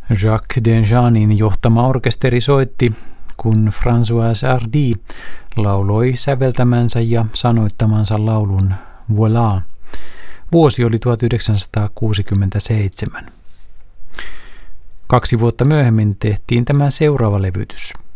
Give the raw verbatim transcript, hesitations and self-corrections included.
Jacques Desjanin johtama orkesteri soitti, kun François Hardy lauloi säveltämänsä ja sanoittamansa laulun Voilà. Vuosi oli tuhatyhdeksänsataakuusikymmentäseitsemän. Kaksi vuotta myöhemmin tehtiin tämä seuraava levytys.